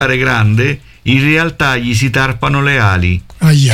grande, in realtà gli si tarpano le ali.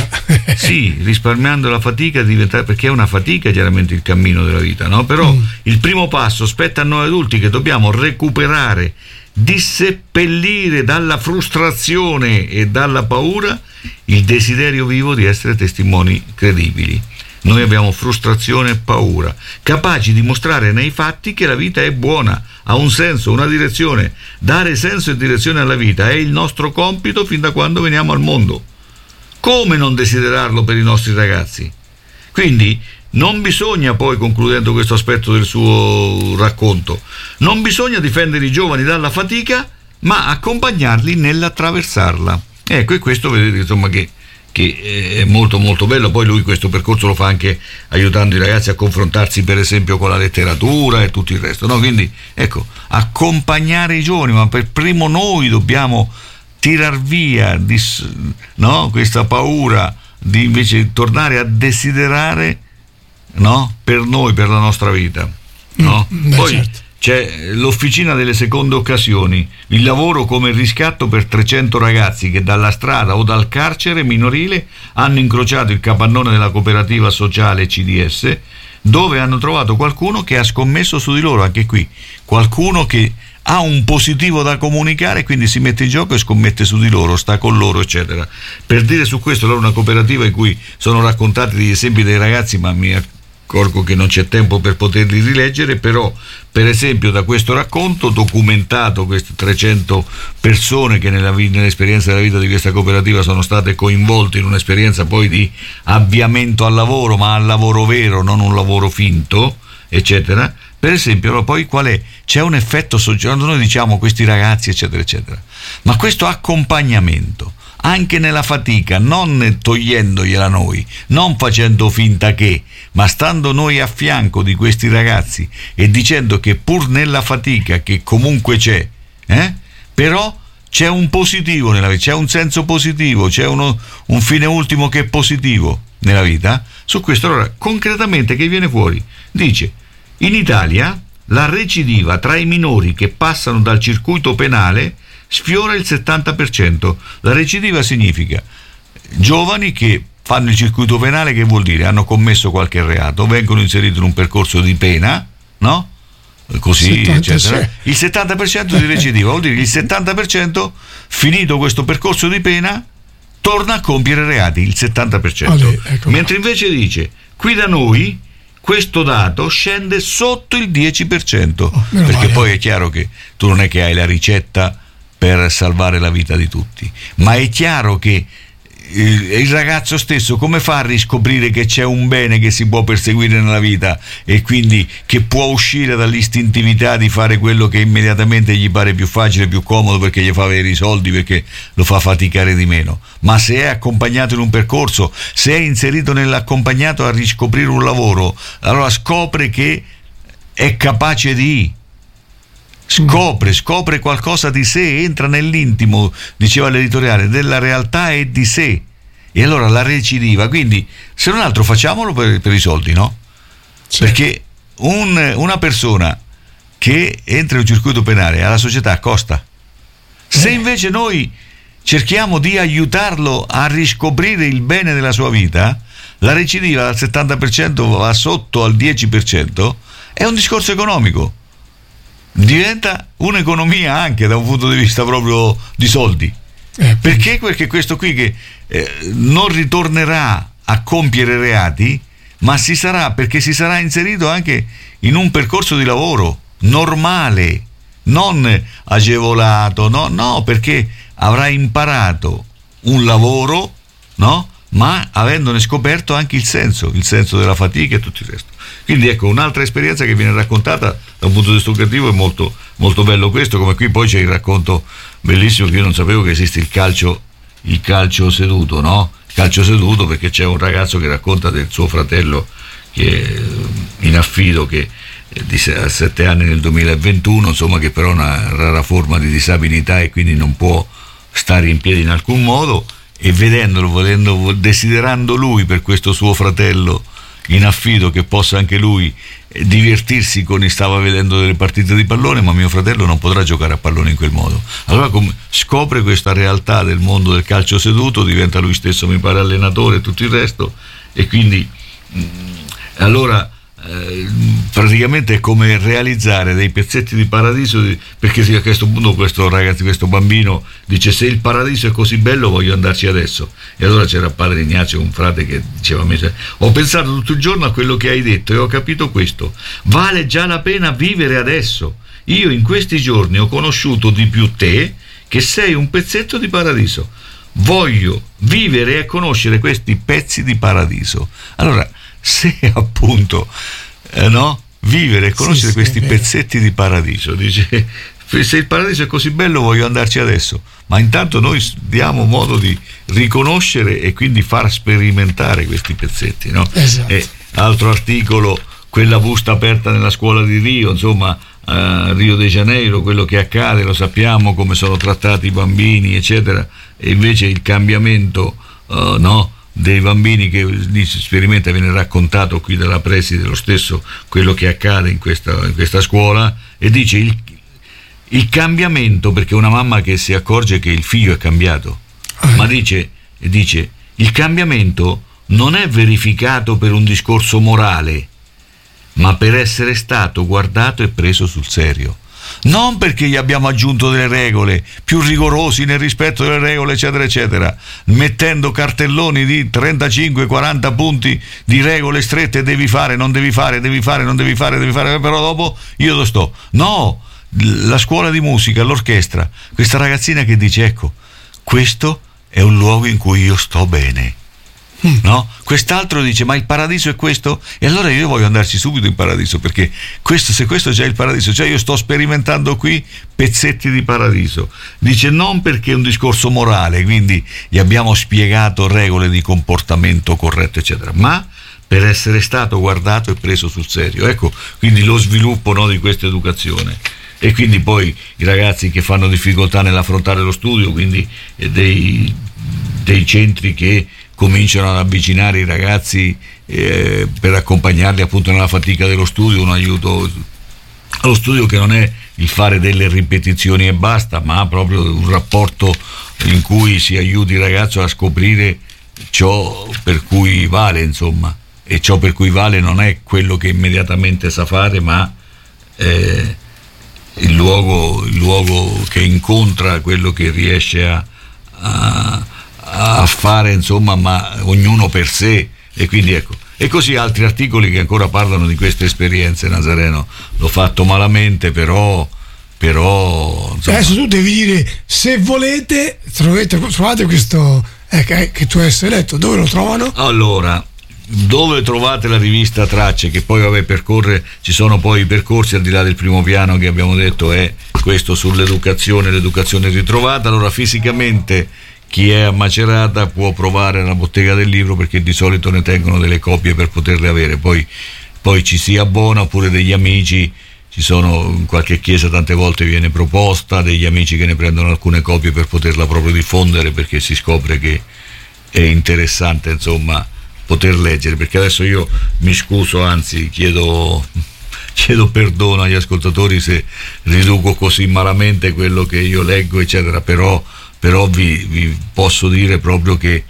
Sì, risparmiando la fatica di diventare, perché è una fatica chiaramente il cammino della vita, no? Però il primo passo spetta a noi adulti, che dobbiamo recuperare, disseppellire dalla frustrazione e dalla paura il desiderio vivo di essere testimoni credibili. Noi abbiamo frustrazione e paura, capaci di mostrare nei fatti che la vita è buona, ha un senso, una direzione. Dare senso e direzione alla vita è il nostro compito fin da quando veniamo al mondo. Come non desiderarlo per i nostri ragazzi? Quindi non bisogna, poi concludendo questo aspetto del suo racconto, non bisogna difendere i giovani dalla fatica, ma accompagnarli nell'attraversarla. Ecco, e questo vedete insomma che è molto molto bello. Poi lui questo percorso lo fa anche aiutando i ragazzi a confrontarsi per esempio con la letteratura e tutto il resto, no? Quindi ecco, accompagnare i giovani, ma per primo noi dobbiamo tirar via no? Questa paura di invece tornare a desiderare, no? Per noi, per la nostra vita, no? Poi certo. C'è l'officina delle seconde occasioni, il lavoro come riscatto per 300 ragazzi che dalla strada o dal carcere minorile hanno incrociato il capannone della cooperativa sociale CDS, dove hanno trovato qualcuno che ha scommesso su di loro. Anche qui qualcuno che ha un positivo da comunicare, quindi si mette in gioco e scommette su di loro, sta con loro, eccetera. Per dire su questo, allora, una cooperativa in cui sono raccontati degli esempi dei ragazzi, ma mi accorgo che non c'è tempo per poterli rileggere, però per esempio da questo racconto documentato, queste 300 persone che nell'esperienza della vita di questa cooperativa sono state coinvolte in un'esperienza poi di avviamento al lavoro, ma al lavoro vero, non un lavoro finto, eccetera. Per esempio, poi qual è? C'è un effetto sociale, noi diciamo questi ragazzi, eccetera, eccetera, ma questo accompagnamento anche nella fatica, non togliendogliela noi, non facendo finta che, ma stando noi a fianco di questi ragazzi e dicendo che pur nella fatica, che comunque c'è, però c'è un positivo nella vita, c'è un senso positivo, c'è un fine ultimo che è positivo nella vita. Su questo, allora, concretamente che viene fuori? Dice: in Italia la recidiva tra i minori che passano dal circuito penale sfiora il 70%. La recidiva significa giovani che fanno il circuito penale, che vuol dire hanno commesso qualche reato, vengono inseriti in un percorso di pena, no? Così, 70, eccetera. Sì. Il 70% di recidiva vuol dire che il 70%, finito questo percorso di pena, torna a compiere reati, il 70%. Ecco. Mentre invece dice, qui da noi questo dato scende sotto il 10%, perché poi è chiaro che tu non è che hai la ricetta per salvare la vita di tutti, ma è chiaro che il ragazzo stesso come fa a riscoprire che c'è un bene che si può perseguire nella vita e quindi che può uscire dall'istintività di fare quello che immediatamente gli pare più facile, più comodo, perché gli fa avere i soldi, perché lo fa faticare di meno? Ma se è accompagnato in un percorso, se è inserito nell'accompagnato a riscoprire un lavoro, allora scopre che è capace di scopre qualcosa di sé, entra nell'intimo, diceva l'editoriale, della realtà e di sé, e allora la recidiva. Quindi se non altro facciamolo per i soldi, no? Sì. Perché una persona che entra in un circuito penale alla società costa. Se invece noi cerchiamo di aiutarlo a riscoprire il bene della sua vita, la recidiva dal 70% va sotto al 10%, è un discorso economico. Diventa un'economia anche da un punto di vista proprio di soldi. Perché questo qui che non ritornerà a compiere reati, ma si sarà inserito anche in un percorso di lavoro normale, non agevolato, no, perché avrà imparato un lavoro, no? Ma avendone scoperto anche il senso della fatica e tutto il resto. Quindi ecco, un'altra esperienza che viene raccontata da un punto di vista educativo. È molto, molto bello questo, come qui poi c'è il racconto bellissimo, che io non sapevo che esiste il calcio seduto, no? Il calcio seduto, perché c'è un ragazzo che racconta del suo fratello che è in affido, che ha 7 anni nel 2021, insomma, che però ha una rara forma di disabilità e quindi non può stare in piedi in alcun modo, e vedendolo, desiderando lui per questo suo fratello in affido che possa anche lui divertirsi stava vedendo delle partite di pallone, ma mio fratello non potrà giocare a pallone in quel modo. Allora scopre questa realtà del mondo del calcio seduto, diventa lui stesso, mi pare, allenatore e tutto il resto, e quindi allora praticamente è come realizzare dei pezzetti di paradiso, perché a questo punto questo bambino dice: se il paradiso è così bello voglio andarci adesso. E allora c'era padre Ignazio, un frate, che diceva: ho pensato tutto il giorno a quello che hai detto e ho capito questo: vale già la pena vivere adesso. Io in questi giorni ho conosciuto di più te, che sei un pezzetto di paradiso. Voglio vivere e conoscere questi pezzi di paradiso. Allora, se appunto vivere e conoscere questi pezzetti di paradiso, dice: se il paradiso è così bello voglio andarci adesso. Ma intanto noi diamo modo di riconoscere e quindi far sperimentare questi pezzetti, no? Esatto. E altro articolo, quella busta aperta nella scuola di Rio, insomma, Rio de Janeiro, quello che accade lo sappiamo, come sono trattati i bambini eccetera, e invece il cambiamento dei bambini che si sperimenta, viene raccontato qui dalla preside lo stesso quello che accade in questa scuola, e dice il cambiamento, perché una mamma che si accorge che il figlio è cambiato, ma dice il cambiamento non è verificato per un discorso morale, ma per essere stato guardato e preso sul serio. Non perché gli abbiamo aggiunto delle regole, più rigorosi nel rispetto delle regole eccetera eccetera, mettendo cartelloni di 35-40 punti di regole strette: devi fare, non devi fare, devi fare, non devi fare, però dopo io dove sto? No, la scuola di musica, l'orchestra, questa ragazzina che dice: ecco, questo è un luogo in cui io sto bene. No? Quest'altro dice: ma il paradiso è questo? E allora io voglio andarci subito in paradiso, perché se questo già è il paradiso, cioè io sto sperimentando qui pezzetti di paradiso. Dice: non perché è un discorso morale, quindi gli abbiamo spiegato regole di comportamento corretto eccetera, ma per essere stato guardato e preso sul serio. Ecco quindi lo sviluppo di questa educazione. E quindi poi i ragazzi che fanno difficoltà nell'affrontare lo studio, quindi dei centri che cominciano ad avvicinare i ragazzi per accompagnarli appunto nella fatica dello studio, un aiuto allo studio che non è il fare delle ripetizioni e basta, ma proprio un rapporto in cui si aiuti il ragazzo a scoprire ciò per cui vale, insomma, e ciò per cui vale non è quello che immediatamente sa fare, ma il luogo che incontra quello che riesce a fare, insomma, ma ognuno per sé. E quindi ecco, e così altri articoli che ancora parlano di queste esperienze. Nazareno, l'ho fatto malamente, però insomma. Adesso tu devi dire: se volete trovate questo che tu hai letto, dove lo trovano? Allora, dove trovate la rivista Tracce, che poi percorre, ci sono poi i percorsi al di là del primo piano che abbiamo detto, è questo l'educazione ritrovata. Allora, fisicamente chi è a Macerata può provare la bottega del libro, perché di solito ne tengono delle copie per poterle avere, poi ci si abbona, oppure degli amici, ci sono in qualche chiesa tante volte viene proposta degli amici che ne prendono alcune copie per poterla proprio diffondere, perché si scopre che è interessante, insomma, poter leggere. Perché adesso io mi scuso, anzi chiedo perdono agli ascoltatori se riduco così malamente quello che io leggo eccetera, però vi posso dire proprio che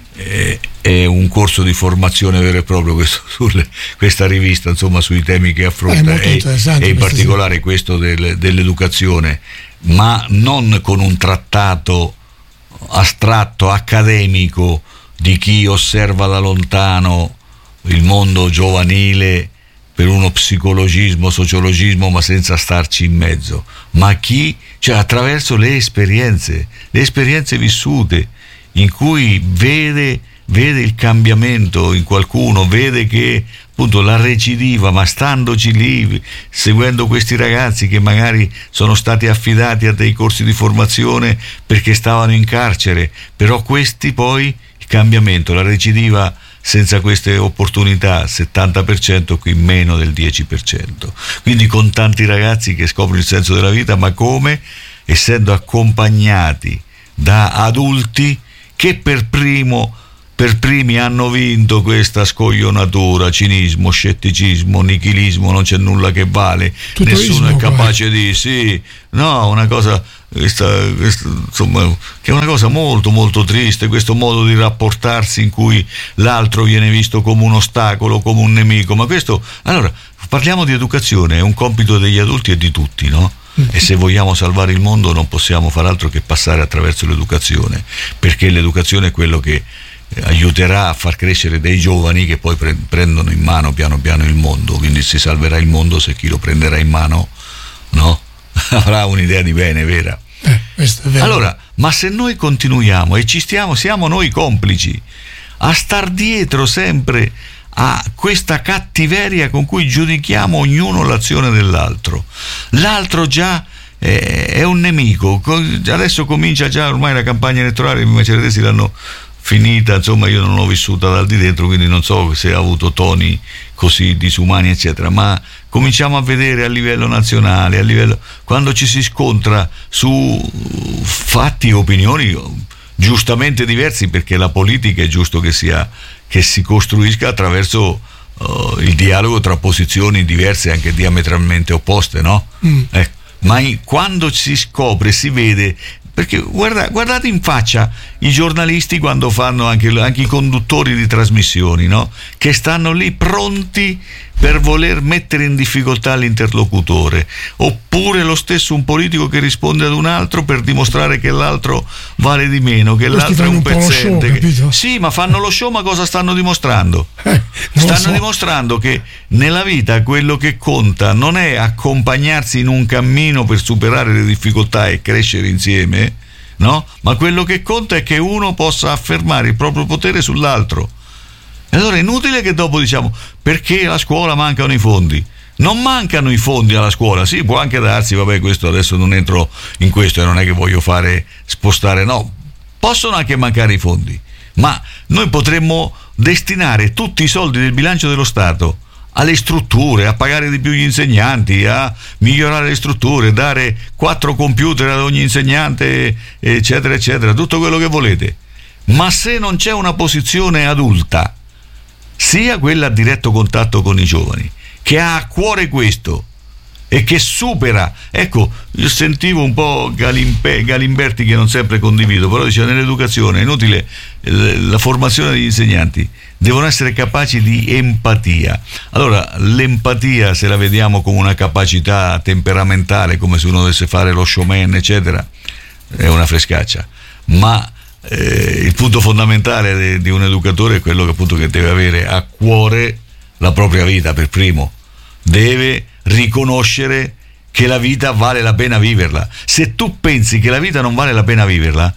è un corso di formazione vero e proprio questa rivista, insomma, sui temi che affronta, e in particolare questo dell'educazione, ma non con un trattato astratto accademico di chi osserva da lontano il mondo giovanile per uno psicologismo, sociologismo, ma senza starci in mezzo, ma cioè attraverso le esperienze vissute, in cui vede il cambiamento in qualcuno, vede che appunto la recidiva, ma standoci lì, seguendo questi ragazzi che magari sono stati affidati a dei corsi di formazione perché stavano in carcere, però questi poi, il cambiamento, la recidiva senza queste opportunità 70%, qui meno del 10%, quindi con tanti ragazzi che scoprono il senso della vita, ma come? Essendo accompagnati da adulti che per primo per primi hanno vinto questa scoglionatura, cinismo, scetticismo, nichilismo, non c'è nulla che vale, nessuno è capace di una cosa insomma, che è una cosa molto molto triste, questo modo di rapportarsi in cui l'altro viene visto come un ostacolo, come un nemico. Ma questo, allora, parliamo di educazione, è un compito degli adulti e di tutti, no? E se vogliamo salvare il mondo non possiamo far altro che passare attraverso l'educazione, perché l'educazione è quello che aiuterà a far crescere dei giovani che poi prendono in mano piano piano il mondo. Quindi si salverà il mondo se chi lo prenderà in mano, no? Avrà un'idea di bene vera. Questo è vero. Allora, ma se noi continuiamo e siamo noi complici a star dietro sempre a questa cattiveria con cui giudichiamo ognuno l'azione dell'altro, l'altro già è un nemico, adesso comincia già ormai la campagna elettorale, i macedesi l'hanno finita, insomma io non l'ho vissuta dal di dentro, quindi non so se ha avuto toni così disumani eccetera, ma cominciamo a vedere a livello nazionale, quando ci si scontra su fatti e opinioni giustamente diversi, perché la politica è giusto che si costruisca attraverso il dialogo tra posizioni diverse, anche diametralmente opposte, no? Ma quando si scopre, si vede, perché guardate in faccia i giornalisti quando fanno anche i conduttori di trasmissioni, no? Che stanno lì pronti per voler mettere in difficoltà l'interlocutore, oppure lo stesso un politico che risponde ad un altro per dimostrare che l'altro vale di meno, che l'altro è un pezzente. Sì, ma fanno lo show, ma cosa stanno dimostrando? Dimostrando che nella vita quello che conta non è accompagnarsi in un cammino per superare le difficoltà e crescere insieme, no? Ma quello che conta è che uno possa affermare il proprio potere sull'altro. E allora è inutile che dopo diciamo perché alla scuola mancano i fondi. Non mancano i fondi alla scuola, sì, può anche darsi, vabbè, questo adesso non entro in questo e non è che voglio fare spostare, no, possono anche mancare i fondi, ma noi potremmo destinare tutti i soldi del bilancio dello Stato alle strutture, a pagare di più gli insegnanti, a migliorare le strutture, dare 4 computer ad ogni insegnante, eccetera eccetera, tutto quello che volete. Ma se non c'è una posizione adulta, sia quella a diretto contatto con i giovani, che ha a cuore questo e che supera, ecco, io sentivo un po' Galimberti, che non sempre condivido, però diceva nell'educazione è inutile la formazione degli insegnanti, devono essere capaci di empatia. Allora l'empatia, se la vediamo come una capacità temperamentale, come se uno dovesse fare lo showman eccetera, è una frescaccia, ma il punto fondamentale di un educatore è quello che appunto che deve avere a cuore la propria vita per primo, deve riconoscere che la vita vale la pena viverla. Se tu pensi che la vita non vale la pena viverla,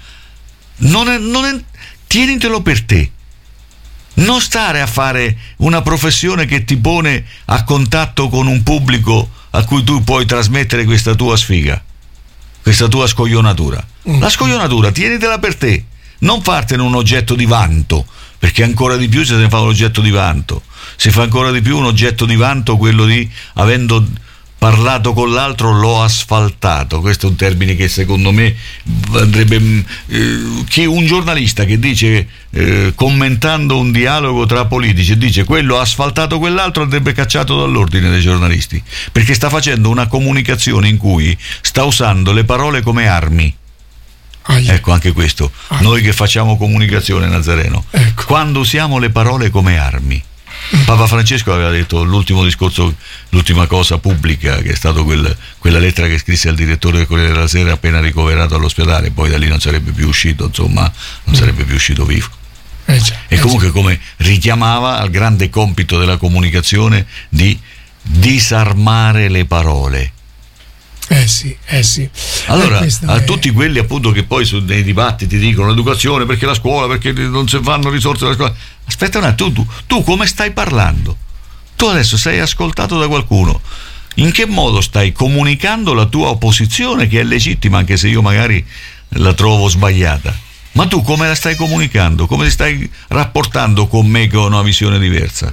tienitelo per te, non stare a fare una professione che ti pone a contatto con un pubblico a cui tu puoi trasmettere questa tua sfiga, questa tua scoglionatura. La scoglionatura tienitela per te, non fartene un oggetto di vanto, perché ancora di più se ne fa un oggetto di vanto, si fa ancora di più un oggetto di vanto quello di, avendo parlato con l'altro, l'ho asfaltato. Questo è un termine che secondo me andrebbe un giornalista che dice commentando un dialogo tra politici, dice quello ha asfaltato quell'altro, andrebbe cacciato dall'ordine dei giornalisti, perché sta facendo una comunicazione in cui sta usando le parole come armi. Ecco, anche questo, noi che facciamo comunicazione, Nazareno, quando usiamo le parole come armi. Papa Francesco aveva detto l'ultimo discorso, l'ultima cosa pubblica, che è stato quella lettera che scrisse al direttore del Corriere della Sera appena ricoverato all'ospedale, poi da lì non sarebbe più uscito, insomma, non sarebbe più uscito vivo. E comunque come richiamava al grande compito della comunicazione di disarmare le parole. Sì. Allora, a tutti quelli appunto che poi nei dibattiti dicono l'educazione perché la scuola, perché non si fanno risorse alla scuola. Aspetta un attimo, tu come stai parlando? Tu adesso sei ascoltato da qualcuno. In che modo stai comunicando la tua opposizione, che è legittima, anche se io magari la trovo sbagliata? Ma tu come la stai comunicando? Come ti stai rapportando con me che ho una visione diversa?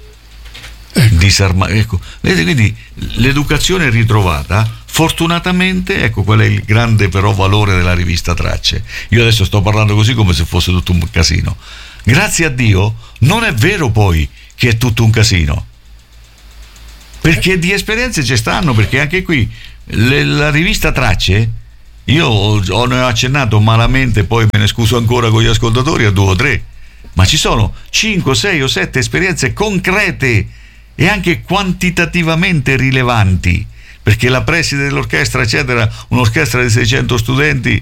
Ecco. Vedete, quindi l'educazione ritrovata, fortunatamente, ecco qual è il grande però valore della rivista Tracce. Io adesso sto parlando così come se fosse tutto un casino. grazie a Dio, non è vero poi che è tutto un casino, perché di esperienze ci stanno, perché anche qui la rivista Tracce, io ne ho accennato malamente, poi me ne scuso ancora con gli ascoltatori, a 2 o 3, ma ci sono 5, 6 o 7 esperienze concrete e anche quantitativamente rilevanti, perché la preside dell'orchestra, eccetera, un'orchestra di 600 studenti,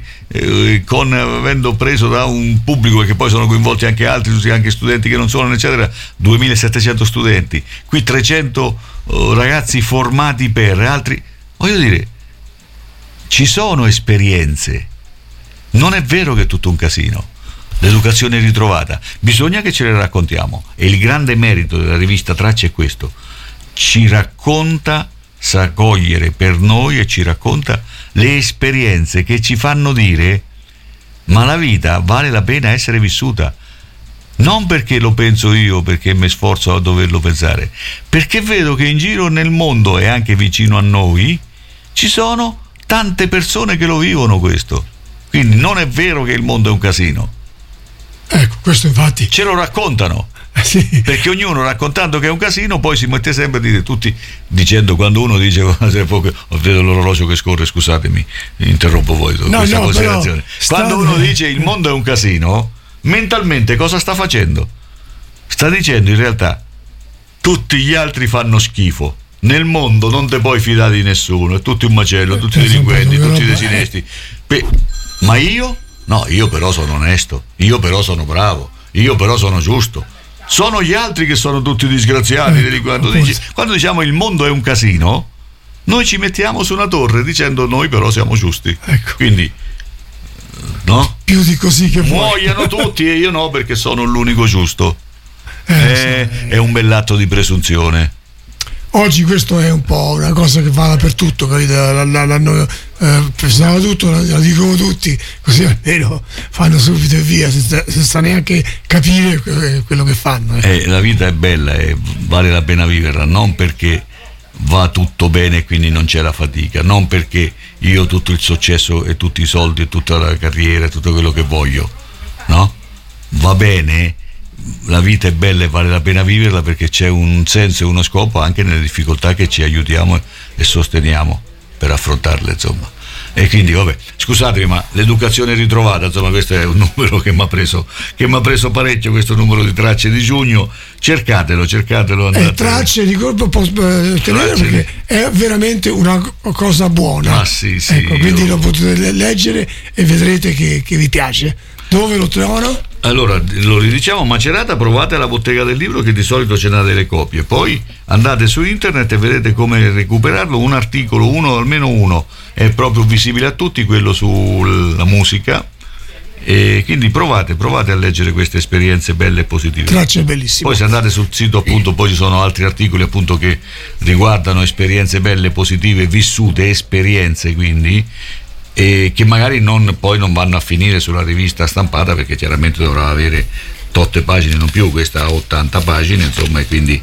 avendo preso da un pubblico, perché poi sono coinvolti anche altri, anche studenti che non sono, eccetera, 2700 studenti, qui 300 ragazzi formati per altri, voglio dire, ci sono esperienze, non è vero che è tutto un casino. L'educazione ritrovata, bisogna che ce le raccontiamo, e il grande merito della rivista Tracce è questo: ci racconta, sa cogliere per noi e ci racconta le esperienze che ci fanno dire ma la vita vale la pena essere vissuta, non perché lo penso io, perché mi sforzo a doverlo pensare, perché vedo che in giro nel mondo e anche vicino a noi ci sono tante persone che lo vivono questo, quindi non è vero che il mondo è un casino. Ecco, questo infatti ce lo raccontano, sì. Perché ognuno, raccontando che è un casino, poi si mette sempre a dire, tutti dicendo, quando uno dice vedo l'orologio che scorre, scusatemi, interrompo voi questa considerazione, quando uno dice il mondo è un casino, mentalmente cosa sta facendo? Sta dicendo in realtà tutti gli altri fanno schifo, nel mondo non te puoi fidare di nessuno, è tutto un macello, tutti delinquenti, tutti disonesti. Ma io? No, io però sono onesto, io però sono bravo, io però sono giusto. Sono gli altri che sono tutti disgraziati. Quando diciamo il mondo è un casino, noi ci mettiamo su una torre dicendo noi però siamo giusti. Ecco. Quindi no? Più di così che muoiano tutti e io no, perché sono l'unico giusto. È un bell'atto di presunzione. Oggi questo è un po' una cosa che va dappertutto, capito? L'hanno pensava tutto, la dicono tutti, così almeno fanno subito e via, senza neanche capire quello che fanno. La vita è bella e vale la pena viverla, non perché va tutto bene e quindi non c'è la fatica, non perché io ho tutto il successo e tutti i soldi e tutta la carriera e tutto quello che voglio, no? Va bene. La vita è bella e vale la pena viverla perché c'è un senso e uno scopo anche nelle difficoltà che ci aiutiamo e sosteniamo per affrontarle, insomma. E quindi vabbè, scusatemi, ma l'educazione ritrovata, insomma, questo è un numero che mi ha preso parecchio, questo numero di Tracce di giugno. Cercatelo, Tracce di colpo tenere, perché è veramente una cosa buona. Ah, sì, ecco, quindi lo potete leggere e vedrete che vi piace. Dove lo trovano? Allora, lo ridiciamo, Macerata, provate alla bottega del libro, che di solito ce n'ha delle copie, poi andate su internet e vedete come recuperarlo, un articolo, almeno uno, è proprio visibile a tutti, quello sulla musica, e quindi provate a leggere queste esperienze belle e positive. Tracce bellissime. Poi se andate sul sito, appunto, poi ci sono altri articoli, appunto, che riguardano esperienze belle, positive, vissute, esperienze, quindi, e che magari poi non vanno a finire sulla rivista stampata, perché chiaramente dovrà avere 8 pagine, non più, questa ha 80 pagine, insomma, e quindi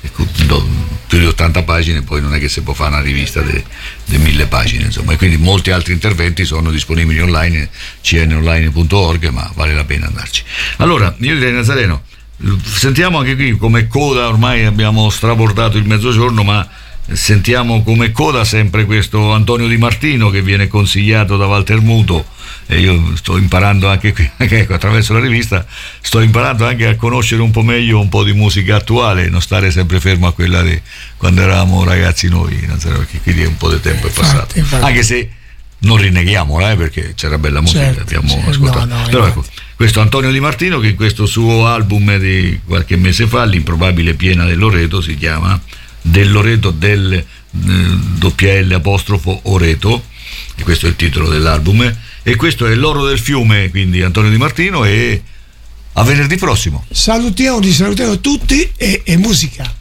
più di 80 pagine poi non è che si può fare una rivista di 1000 pagine, insomma, e quindi molti altri interventi sono disponibili online, cnonline.org, ma vale la pena andarci. Allora, io direi, Nazareno, sentiamo anche qui come coda, ormai abbiamo strabordato il mezzogiorno, ma sentiamo come coda sempre questo Antonio Di Martino, che viene consigliato da Walter Muto, e io sto imparando anche qui, ecco, attraverso la rivista sto imparando anche a conoscere un po' meglio un po' di musica attuale, non stare sempre fermo a quella di quando eravamo ragazzi noi, perché quindi un po' di tempo è passato, anche se non rinneghiamola, perché c'era bella musica, abbiamo ascoltato. Però ecco, questo Antonio Di Martino, che in questo suo album di qualche mese fa, L'improbabile piena del Loreto, si chiama Del Loreto, del WL apostrofo Oreto, e questo è il titolo dell'album, e questo è L'oro del fiume, quindi Antonio Di Martino, e a venerdì prossimo. Salutiamo tutti e musica.